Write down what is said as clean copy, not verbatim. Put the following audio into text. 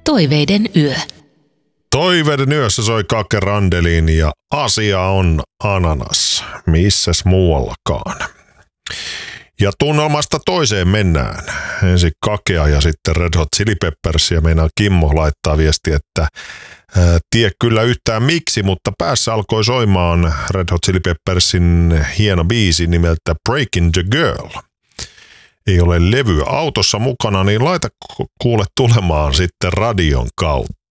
Toiveiden yö. Toiveiden yössä soi Kake Randelin ja asia on ananas. Missäs muuallakaan. Ja tunnelmasta toiseen mennään. Ensin Kakea ja sitten Red Hot Chili Peppers ja meinaa Kimmo laittaa viesti, että tie kyllä yhtään miksi, mutta päässä alkoi soimaan Red Hot Chili Peppersin hieno biisi nimeltä Breaking the Girl. Ei ole levyä autossa mukana, niin laita kuule tulemaan sitten radion kautta.